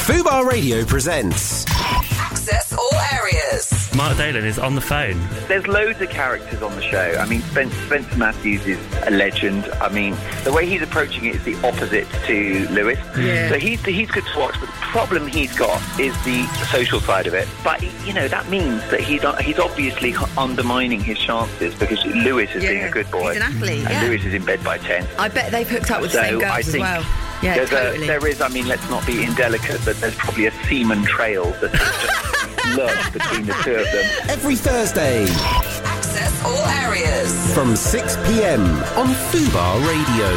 Fubar Radio presents Access all areas. Mark Dalen is on the phone. There's loads of characters on the show. I mean, Spencer Matthews is a legend. I mean, the way he's approaching it is the opposite to Lewis. Yeah. So he's good to watch, but the problem he's got is the social side of it. But, you know, that means that he's obviously undermining his chances because Lewis is being a good boy. He's an athlete, and Lewis is in bed by 10. I bet they've hooked up with the same girls as well. Yeah, totally. There is, I mean, let's not be indelicate, but there's probably a semen trail that has just lurked between the two of them. every Thursday Access all areas. from 6 p.m. on Fubar Radio.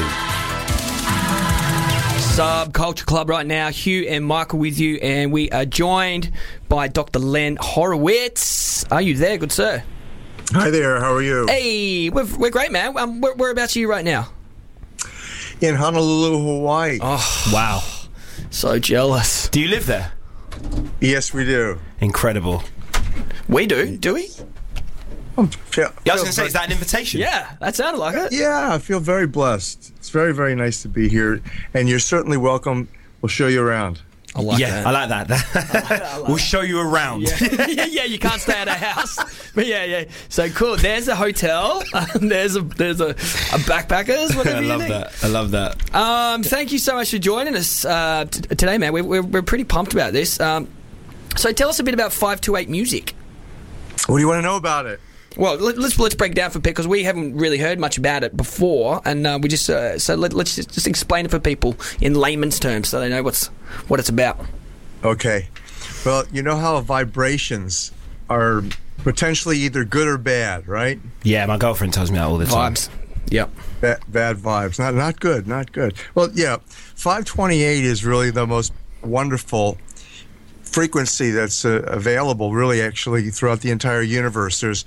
Subculture Club right now. Hugh and Michael with you, and we are joined by Dr. Len Horowitz. Are you there, good sir? Hi there, how are you? Hey, we're great, man. Whereabouts are you right now? In Honolulu, Hawaii. Oh, wow. So jealous. Do you live there? Yes, we do. Incredible. We do we? I was going to say, is that an invitation? Yeah, that sounded like it. Yeah, I feel very blessed. It's very, very nice to be here, and you're certainly welcome. We'll show you around. I like that. I like that. We'll show you around. Yeah, you can't stay at our house. But yeah. So cool. There's a hotel. There's a backpackers. Whatever I love that. Thank you so much for joining us today, man. We're pretty pumped about this. So tell us a bit about 528 Music. What do you want to know about it? Well, let's break it down for people because we haven't really heard much about it before, and we just let's just explain it for people in layman's terms so they know what it's about. Okay. Well, you know how vibrations are potentially either good or bad, right? Yeah, my girlfriend tells me that all the time. Vibes. Yep. Bad vibes. Not good. Not good. Well, yeah, 528 is really the most wonderful frequency that's available, really, actually, throughout the entire universe. There's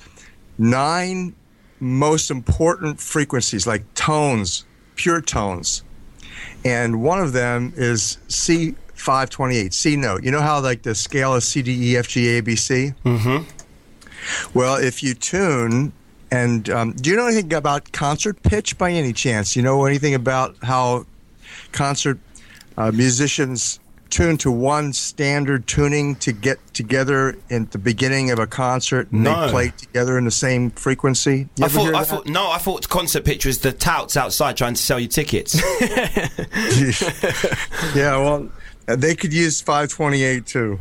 9 most important frequencies, like tones, pure tones. And one of them is C528, C note. You know how, like, the scale is C, D, E, F, G, A, B, C? Mm-hmm. Well, if you tune, and do you know anything about concert pitch by any chance? You know anything about how concert musicians tune to one standard tuning to get together at the beginning of a concert and they play together in the same frequency? I thought concert pitch was the touts outside trying to sell you tickets. Yeah, well, they could use 528 too.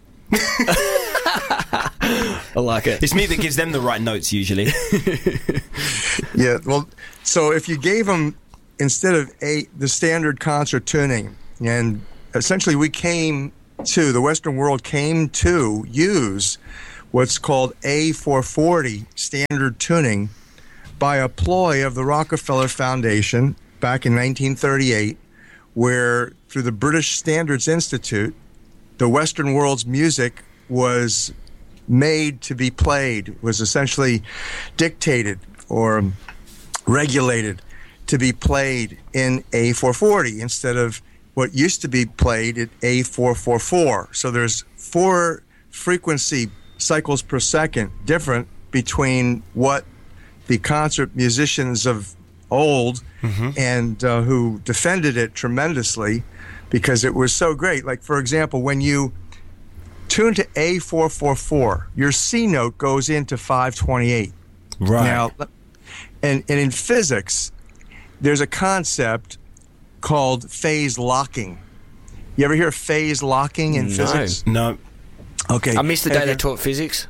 I like it. It's me that gives them the right notes usually. Yeah, well, so if you gave them, instead of the standard concert tuning, and essentially the Western world came to use what's called A440 standard tuning by a ploy of the Rockefeller Foundation back in 1938, where through the British Standards Institute, the Western world's music was made to be played, was essentially dictated or regulated to be played in A440 instead of what used to be played at A444. So there's 4 frequency cycles per second different between what the concert musicians of old and who defended it tremendously because it was so great. Like, for example, when you tune to A444, your C note goes into 528. Right. Now, and in physics, there's a concept called phase locking. You ever hear of phase locking in physics? No. Okay. I missed the day they taught physics.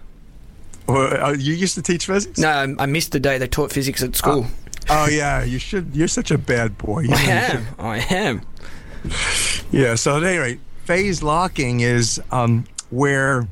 You used to teach physics? No, I missed the day they taught physics at school. Oh, yeah, you should. You're such a bad boy. I am. Yeah, so at any rate, phase locking is where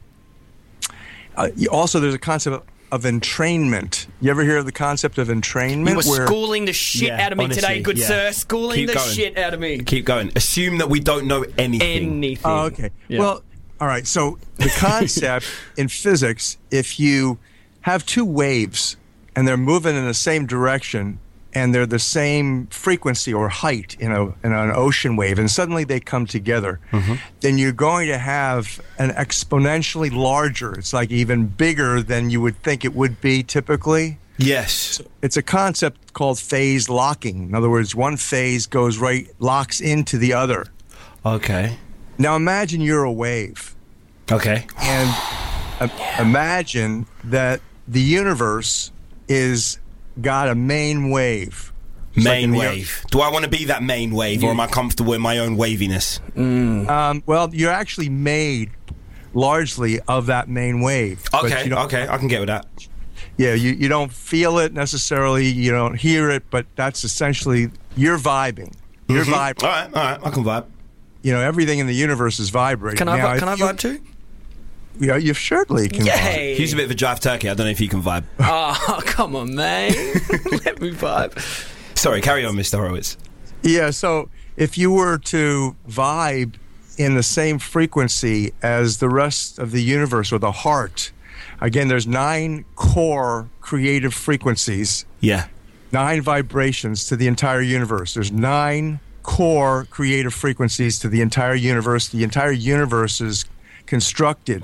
also there's a concept of entrainment. You ever hear of the concept of entrainment? You were schooling the shit out of me today, good sir. Schooling the shit out of me. Keep going. Assume that we don't know anything. Oh, okay. Yeah. Well, all right. So the concept in physics, if you have 2 waves and they're moving in the same direction and they're the same frequency or height in an ocean wave, and suddenly they come together, then you're going to have an exponentially larger, it's like even bigger than you would think it would be typically. Yes. So it's a concept called phase locking. In other words, one phase locks into the other. Okay. Now imagine you're a wave. Okay. And imagine that the universe is got a main wave. Main wave. Do I want to be that main wave, or am I comfortable in my own waviness? Well, you're actually made largely of that main wave. Okay, I can get with that. Yeah, you don't feel it necessarily, you don't hear it, but that's essentially, you're vibing. You're vibing. All right, I can vibe. You know, everything in the universe is vibrating. Can I vibe too? Yeah, you certainly can Yay. vibe. He's a bit of a jive turkey. I don't know if you can vibe. Oh, come on, man. Let me vibe. Sorry, carry on, Mr. Horowitz. Yeah, so if you were to vibe in the same frequency as the rest of the universe or the heart, again, there's 9 core creative frequencies. Yeah. 9 vibrations to the entire universe. There's 9 core creative frequencies to the entire universe. The entire universe is constructed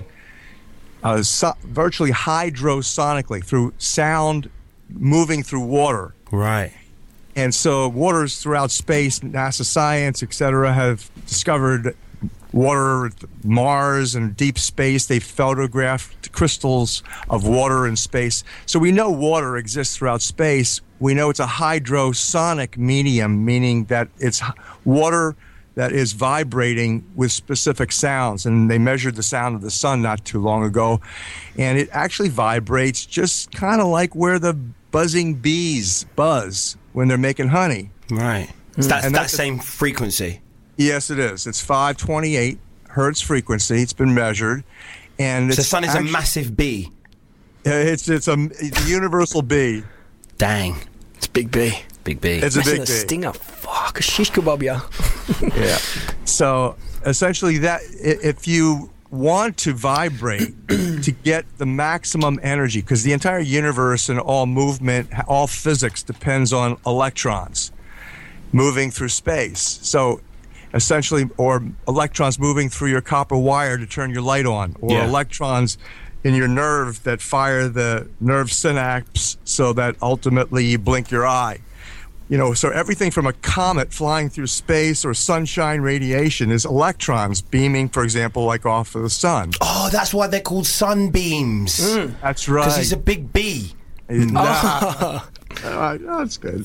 virtually hydrosonically through sound moving through water. Right. And so waters throughout space, NASA science, etc., have discovered water, Mars, and deep space. They photographed crystals of water in space. So we know water exists throughout space. We know it's a hydrosonic medium, meaning that it's water that is vibrating with specific sounds. And they measured the sound of the sun not too long ago. And it actually vibrates just kind of like where the buzzing bees buzz when they're making honey. Right. It's that same frequency. Yes, it is. It's 528 hertz frequency. It's been measured. And the sun is a massive bee. It's a universal bee. Dang. It's big B. Big B. It's a big B. Stinger. Fuck, a shish kebab, yeah. Yeah. So essentially, that if you want to vibrate to get the maximum energy, because the entire universe and all movement, all physics depends on electrons moving through space. So essentially, or electrons moving through your copper wire to turn your light on, or electrons in your nerve that fire the nerve synapse so that ultimately you blink your eye. You know, so everything from a comet flying through space or sunshine radiation is electrons beaming, for example, like off of the sun. Oh, that's why they're called sunbeams. That's right. Because he's a big bee. That's good.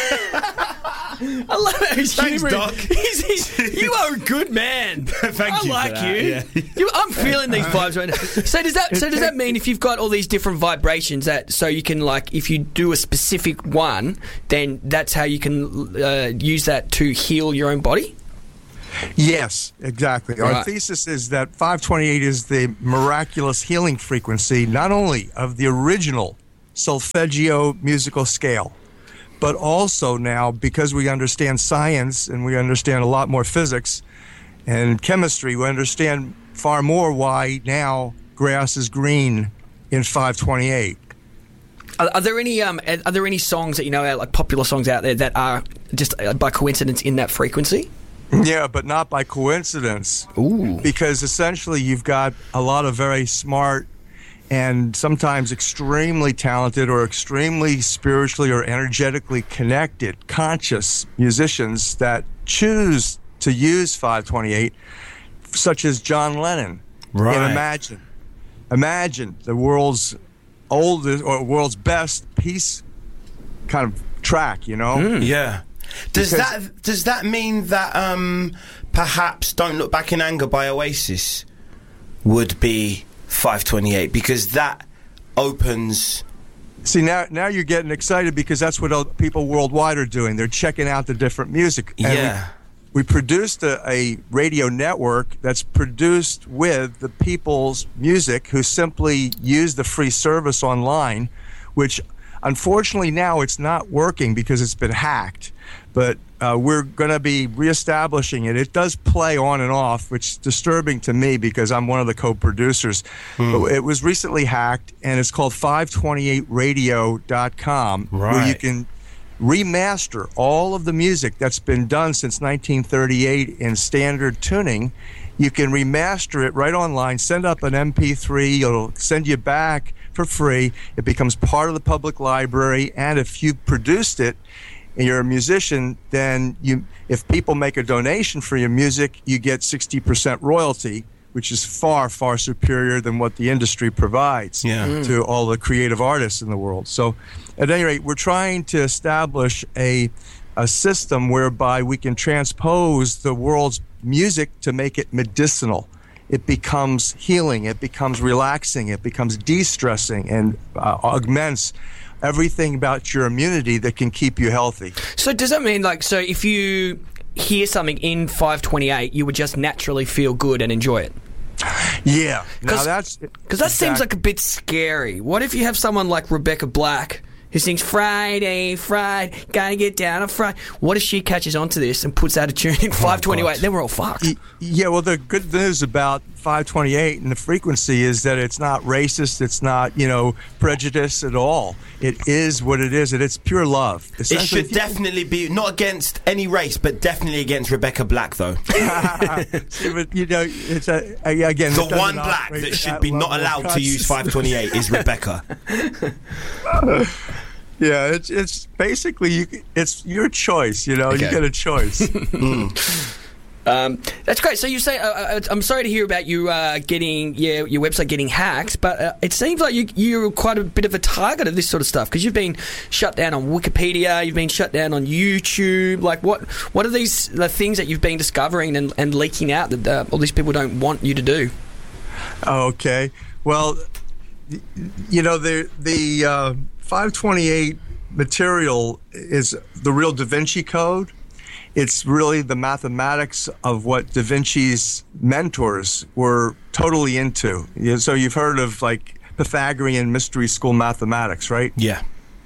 I love how he's Thanks, humorous. Doc. You are a good man. Thank you. I like you. Yeah. I'm feeling these vibes right now. So does that mean if you've got all these different vibrations, that so you can, like, if you do a specific one, then that's how you can use that to heal your own body? Yes, exactly. Right. Our thesis is that 528 is the miraculous healing frequency, not only of the original solfeggio musical scale, but also now, because we understand science and we understand a lot more physics and chemistry, we understand far more why now grass is green in 528. Are there any songs that you know, like popular songs out there, that are just by coincidence in that frequency? Yeah, but not by coincidence. Ooh. Because essentially you've got a lot of very smart and sometimes extremely talented or extremely spiritually or energetically connected, conscious musicians that choose to use 528, such as John Lennon. Right. And imagine the world's oldest or world's best peace kind of track, you know? Yeah. Does that mean that perhaps Don't Look Back in Anger by Oasis would be 528, because that opens... See, now you're getting excited, because that's what people worldwide are doing. They're checking out the different music. And we produced a radio network that's produced with the people's music, who simply use the free service online, which unfortunately now it's not working because it's been hacked. But we're going to be reestablishing it. It does play on and off, which is disturbing to me because I'm one of the co-producers. But it was recently hacked, and it's called 528radio.com, where you can remaster all of the music that's been done since 1938 in standard tuning. You can remaster it right online, send up an MP3, it'll send you back for free. It becomes part of the public library, and if you produced it, and you're a musician, then if people make a donation for your music, you get 60% royalty, which is far, far superior than what the industry provides to all the creative artists in the world. So at any rate, we're trying to establish a system whereby we can transpose the world's music to make it medicinal. It becomes healing, it becomes relaxing, it becomes de-stressing, and augments everything about your immunity that can keep you healthy. So does that mean, so if you hear something in 528, you would just naturally feel good and enjoy it? Yeah. Now that's... Because that seems like a bit scary. What if you have someone like Rebecca Black who sings Friday, gotta get down on Friday? What if she catches onto this and puts out a tune in 528? Then we're all fucked. Yeah, well, the good news about 528 and the frequency is that it's not racist, it's not, prejudice at all. It is what it is, and it's pure love. It should definitely be, not against any race, but definitely against Rebecca Black, though. See, but, it's again... The one black that should be not allowed to use 528 is Rebecca. Yeah, it's basically it's your choice. You get a choice. That's great. So you say I'm sorry to hear about you getting your website getting hacked, but it seems like you're quite a bit of a target of this sort of stuff because you've been shut down on Wikipedia, you've been shut down on YouTube. Like what are the things that you've been discovering and leaking out that all these people don't want you to do? Okay, well, the 528 material is the real Da Vinci Code. It's really the mathematics of what Da Vinci's mentors were totally into. So you've heard of Pythagorean mystery school mathematics, right? Yeah.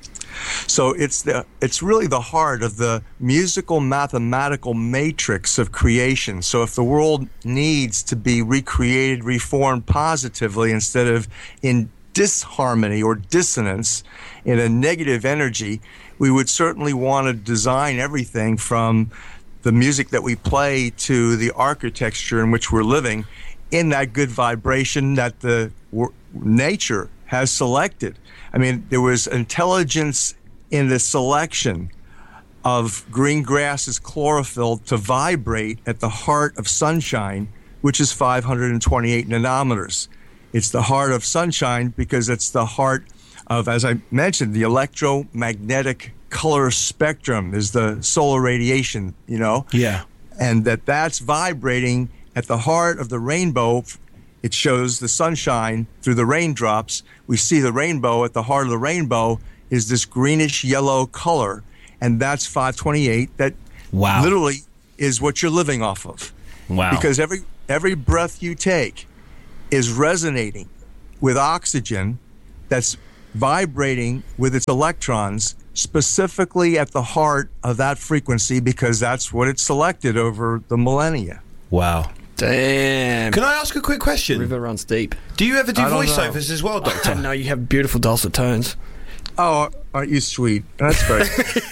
So it's really the heart of the musical mathematical matrix of creation. So if the world needs to be recreated, reformed positively instead of in disharmony or dissonance in a negative energy, we would certainly want to design everything from the music that we play to the architecture in which we're living in that good vibration that the nature has selected. I mean, there was intelligence in the selection of green grass's chlorophyll to vibrate at the heart of sunshine, which is 528 nanometers. It's the heart of sunshine because it's the heart of, as I mentioned, the electromagnetic color spectrum is the solar radiation, Yeah. And that's vibrating at the heart of the rainbow. It shows the sunshine through the raindrops. We see the rainbow. At the heart of the rainbow is this greenish yellow color, and that's 528. That literally is what you're living off of. Wow. Because every breath you take is resonating with oxygen that's vibrating with its electrons specifically at the heart of that frequency because that's what it selected over the millennia. Wow. Damn. Can I ask a quick question? River runs deep. Do you ever do voiceovers as well, Doctor? No, you have beautiful dulcet tones. Oh, aren't you sweet? That's very...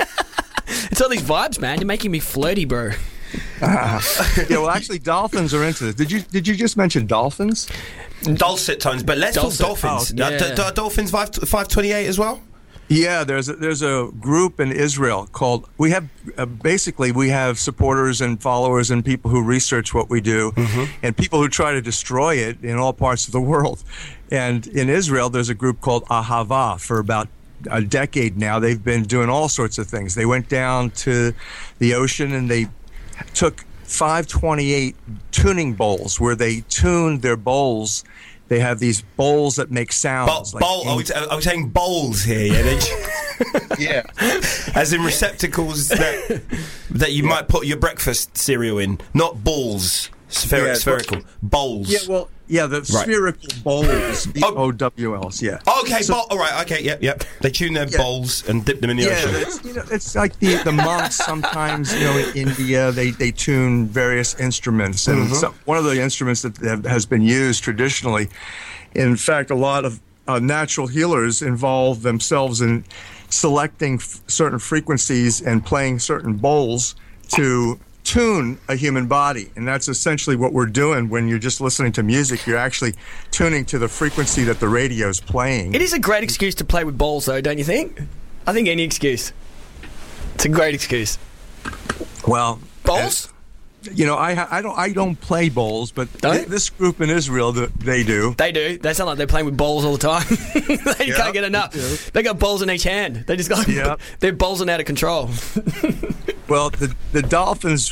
It's all these vibes, man. You're making me flirty, bro. Yeah, well, actually, dolphins are into this. Did you just mention dolphins? Dulcet tones, but let's talk dolphins. Oh, yeah. Are dolphins 528 as well? Yeah, there's a group in Israel called. We have we have supporters and followers and people who research what we do, and people who try to destroy it in all parts of the world. And in Israel, there's a group called Ahava. For about a decade now, they've been doing all sorts of things. They went down to the ocean and they took 528 tuning bowls where they tuned their bowls. They have these bowls that make sounds. Are we saying bowls here? Yeah. As in receptacles that you might put your breakfast cereal in, not balls. Spherical bowls. Yeah, well, the spherical bowls. BOWLs. Yeah. Okay. All right. Okay. Yep. They tune their bowls and dip them in the ocean. It's like the monks sometimes. In India, they tune various instruments, and one of the instruments that has been used traditionally. In fact, a lot of natural healers involve themselves in selecting certain frequencies and playing certain bowls to tune a human body, and that's essentially what we're doing when you're just listening to music. You're actually tuning to the frequency that the radio's playing. It is a great excuse to play with balls, though, don't you think? I think any excuse. It's a great excuse. Well, bowls. I don't play bowls, but this group in Israel, they do. They do. They sound like they're playing with bowls all the time. They can't get enough. They got bowls in each hand. They just got they're bowling out of control. Well, the Dolphins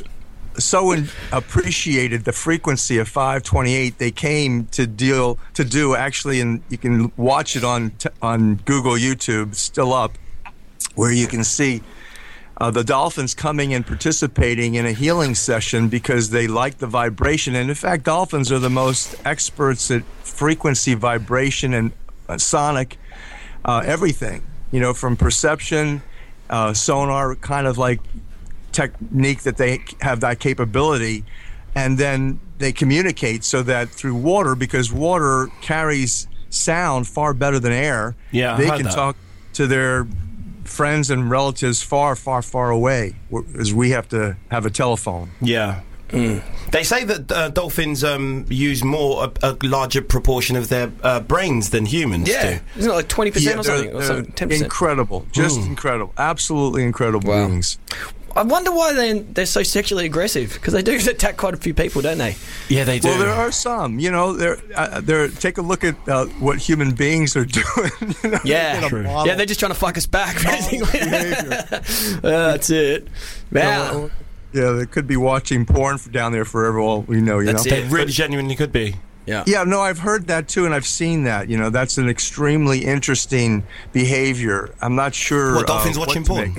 appreciated the frequency of 528. They came to do actually, and you can watch it on Google YouTube. It's still up, where you can see the Dolphins coming and participating in a healing session because they like the vibration. And in fact, dolphins are the most experts at frequency, vibration, and sonic everything. From perception, sonar, kind of like technique that they have that capability, and then they communicate so that through water, because water carries sound far better than air, they can talk to their friends and relatives far, far, far away, as we have to have a telephone. Yeah. They say that dolphins use a larger proportion of their brains than humans do. Isn't it like 20% or something? Or something, 10%? Incredible. Just incredible. Absolutely incredible beings. I wonder why they're so sexually aggressive, because they do attack quite a few people, don't they? Yeah, they do. Well, there are some. Take a look at what human beings are doing. Yeah, they're just trying to fuck us back, basically. That's it. Wow. They could be watching porn down there forever. All we know, They really genuinely could be. Yeah, no, I've heard that too, and I've seen that. That's an extremely interesting behavior. I'm not sure. What, dolphins watching porn?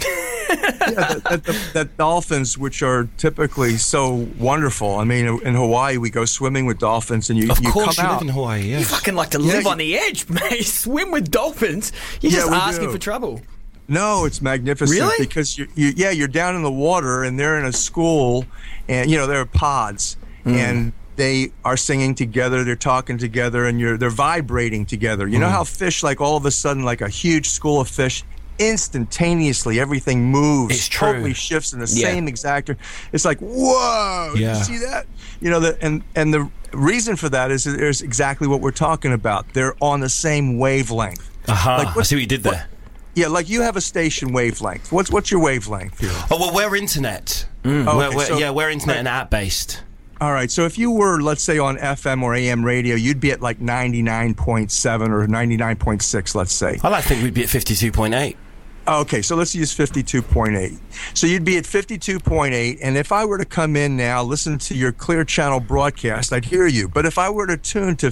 That dolphins, which are typically so wonderful. I mean, in Hawaii, we go swimming with dolphins, and you come out. Live in Hawaii. Yes. You fucking like to live on the edge, mate. Swim with dolphins. You're just asking for trouble. No, it's magnificent. Really? Because you're down in the water, and they're in a school, and they're pods, and they are singing together, they're talking together, and they're vibrating together. You know how fish, like all of a sudden, like a huge school of fish, instantaneously everything moves, it's true. Totally shifts in the same exact. It's like, whoa! Did you see that? And the reason for that is there's exactly what we're talking about. They're on the same wavelength. I see what you did there. Like you have a station wavelength. What's your wavelength here? Oh, well, we're internet. We're internet and app based. All right, so if you were, let's say, on FM or AM radio, you'd be at like 99.7 or 99.6, let's say. I think we'd be at 52.8. Okay, so let's use 52.8. So you'd be at 52.8, and if I were to come in now, listen to your Clear Channel broadcast, I'd hear you. But if I were to tune to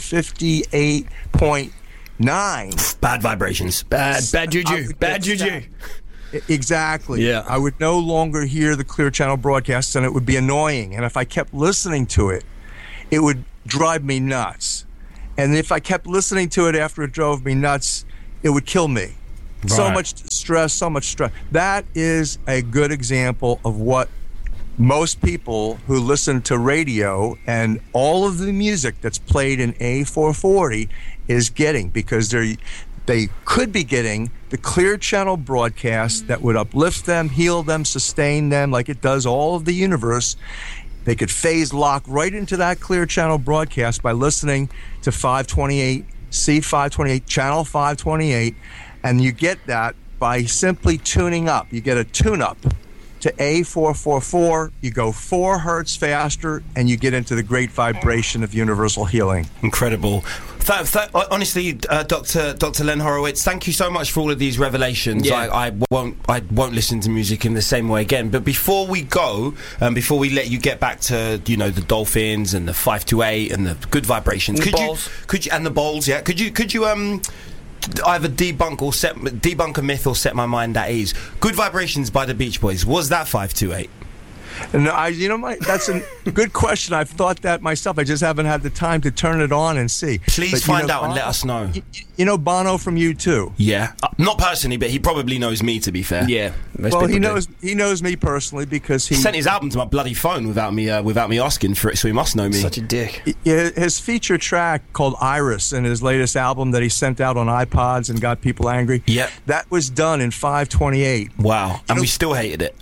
58.9... Bad vibrations. Bad juju. Bad juju. Exactly. Yeah. I would no longer hear the Clear Channel broadcasts, and it would be annoying. And if I kept listening to it, it would drive me nuts. And if I kept listening to it after it drove me nuts, it would kill me. Right. So much stress. That is a good example of what most people who listen to radio and all of the music that's played in A440 is getting, because they could be getting the Clear Channel broadcast that would uplift them, heal them, sustain them, like it does all of the universe. They could phase lock right into that Clear Channel broadcast by listening to 528, C528, Channel 528, and you get that by simply tuning up. You get a tune-up to A444, you go 4 hertz faster, and you get into the great vibration of universal healing. Incredible. Honestly, Dr. Len Horowitz, thank you so much for all of these revelations. Yeah. I won't listen to music in the same way again. But before we go, before we let you get back to the dolphins and the 528 and the good vibrations, and the bowls, yeah, could you either debunk a myth or set my mind at ease? Good Vibrations by the Beach Boys, was that 528? No, that's a good question. I've thought that myself. I just haven't had the time to turn it on and see. Please find out and let us know. You know Bono from U2? Yeah. Not personally, but he probably knows me, to be fair. Yeah. Well, he knows me personally because he sent his album to my bloody phone without me asking for it, so he must know me. Such a dick. His feature track called Iris in his latest album that he sent out on iPods and got people angry. Yeah. That was done in 528. Wow. And we still hated it.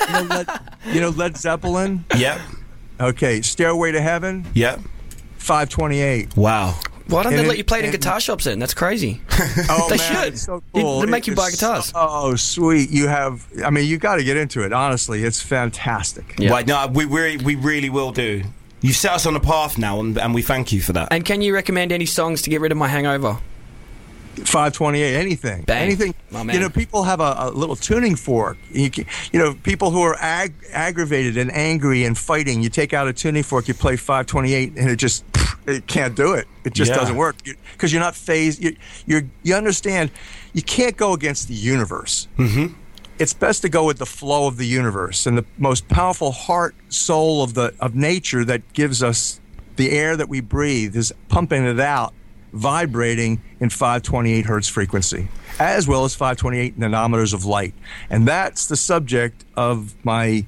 You know Led Zeppelin? Yep. Okay, Stairway to Heaven? Yep. 528. Wow. Why don't they let you play it in guitar shops then? That's crazy. Oh, they man, should. it's so cool. They make you buy guitars. Oh, sweet. You got to get into it, honestly. It's fantastic. Yeah. Right, no, we really will do. You've set us on a path now, and we thank you for that. And can you recommend any songs to get rid of my hangover? 528, anything. Bang. Anything. People have a little tuning fork. People who are aggravated and angry and fighting, you take out a tuning fork, you play 528, and it can't do it. It just doesn't work because you're not phased. You understand, you can't go against the universe. Mm-hmm. It's best to go with the flow of the universe and the most powerful heart, soul of nature that gives us the air that we breathe is pumping it out, vibrating in 528 hertz frequency, as well as 528 nanometers of light. And that's the subject of my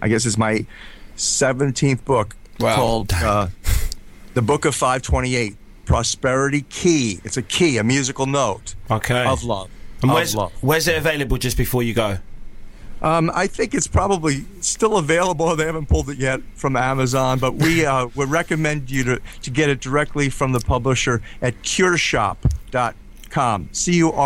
17th book called The Book of 528, Prosperity Key. It's a key, a musical note of love. And where's it available just before you go? I think it's probably still available. They haven't pulled it yet from Amazon, but we would recommend you to get it directly from the publisher at cureshop.com.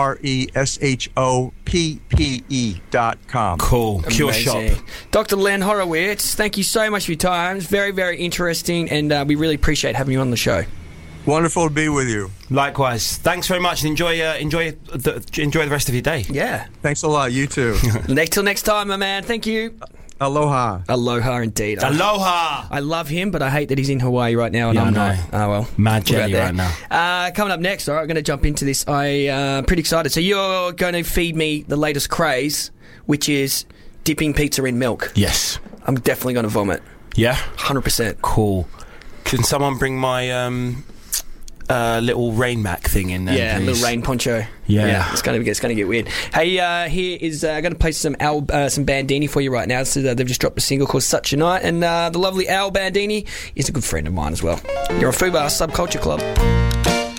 CURESHOPPE.com. Cool. Cure Shop. Dr. Len Horowitz, thank you so much for your time. It's very, very interesting, and we really appreciate having you on the show. Wonderful to be with you. Likewise. Thanks very much, and enjoy the rest of your day. Yeah. Thanks a lot. You too. Till next time, my man. Thank you. Aloha. Aloha indeed. Aloha. I love him, but I hate that he's in Hawaii right now, and I'm not. Oh, well. Mad jelly right now. Coming up next, all right, I'm going to jump into this. I'm pretty excited. So you're going to feed me the latest craze, which is dipping pizza in milk. Yes. I'm definitely going to vomit. Yeah? 100%. Cool. Can someone bring my... little rain mac thing in there, yeah, please? Little rain poncho. Yeah. It's gonna get weird. Hey, here is going to play some Bandini for you right now. So they've just dropped a single called Such a Night, and the lovely Al Bandini is a good friend of mine as well. You're a Fubar Subculture Club.